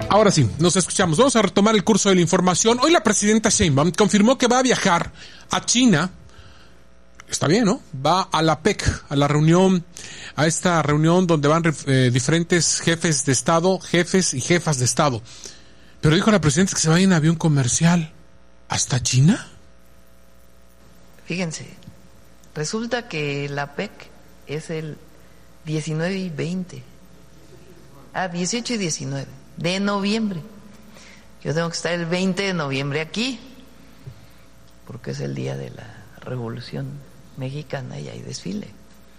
Ahora sí, nos escuchamos. Vamos a retomar el curso de la información. Hoy la presidenta Sheinbaum confirmó que va a viajar a China. Está bien, ¿no? Va a la PEC, a esta reunión donde van diferentes jefes de Estado, jefes y jefas de Estado. Pero dijo la presidenta que se va en avión comercial. ¿Hasta China? Fíjense, resulta que la PEC es el 19 y 20. 18 y 19 de noviembre. Yo tengo que estar el 20 de noviembre aquí, porque es el día de la Revolución Mexicana y hay desfile.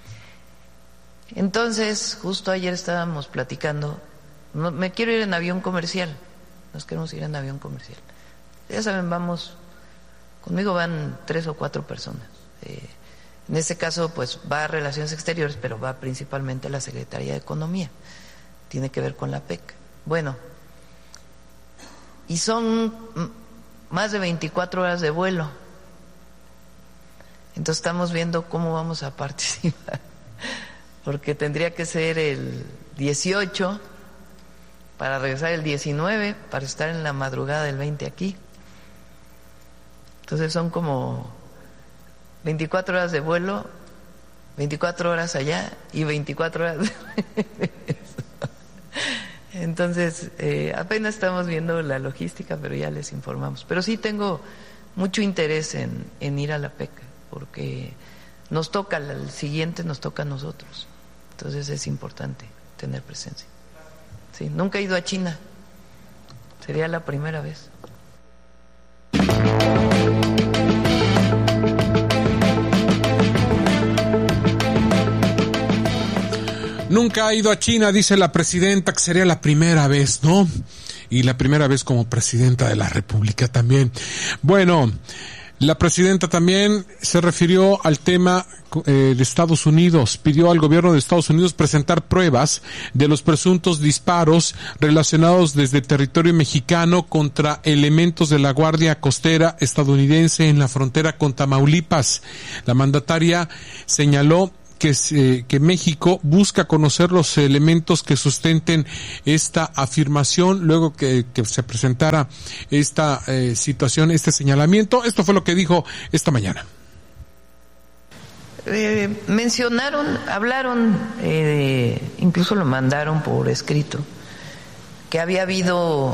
Entonces, justo ayer estábamos platicando, me quiero ir en avión comercial, nos queremos ir en avión comercial. Ya saben, conmigo van 3 o 4 personas. En este caso, pues va a Relaciones Exteriores, pero va principalmente a la Secretaría de Economía. Tiene que ver con la PEC. Bueno, y son más de 24 horas de vuelo. Entonces estamos viendo cómo vamos a participar, porque tendría que ser el 18 para regresar el 19, para estar en la madrugada del 20 aquí. Entonces son como 24 horas de vuelo, 24 horas allá y 24 horas de regreso. Entonces, apenas estamos viendo la logística, pero ya les informamos. Pero sí tengo mucho interés en ir a la PEC, porque nos toca, el siguiente nos toca a nosotros. Entonces es importante tener presencia. Sí, nunca he ido a China, sería la primera vez. Nunca ha ido a China, dice la presidenta, que sería la primera vez, ¿no? Y la primera vez como presidenta de la República también. Bueno, la presidenta también se refirió al tema de Estados Unidos. Pidió al gobierno de Estados Unidos presentar pruebas de los presuntos disparos relacionados desde territorio mexicano contra elementos de la Guardia Costera estadounidense en la frontera con Tamaulipas. La mandataria señaló que México busca conocer los elementos que sustenten esta afirmación luego que se presentara esta situación, este señalamiento. Esto fue lo que dijo esta mañana. Hablaron, incluso lo mandaron por escrito, que había habido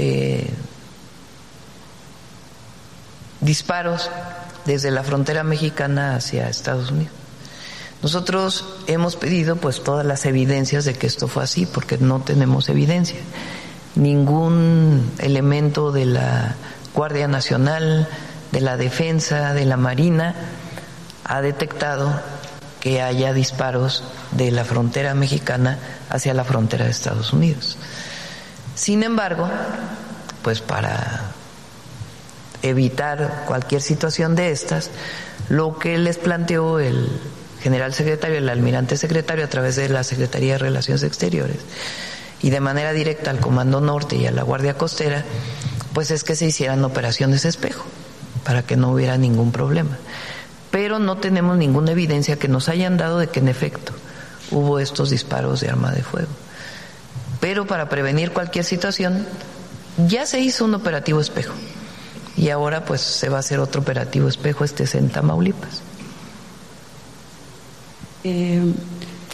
disparos desde la frontera mexicana hacia Estados Unidos. Nosotros hemos pedido pues todas las evidencias de que esto fue así, porque no tenemos evidencia. Ningún elemento de la Guardia Nacional, de la Defensa, de la Marina ha detectado que haya disparos de la frontera mexicana hacia la frontera de Estados Unidos. Sin embargo, pues para evitar cualquier situación de estas, lo que les planteó el general secretario, el almirante secretario, a través de la Secretaría de Relaciones Exteriores y de manera directa al Comando Norte y a la Guardia Costera, pues es que se hicieran operaciones espejo para que no hubiera ningún problema. Pero no tenemos ninguna evidencia que nos hayan dado de que en efecto hubo estos disparos de arma de fuego. Pero para prevenir cualquier situación ya se hizo un operativo espejo y ahora pues se va a hacer otro operativo espejo, este es en Tamaulipas.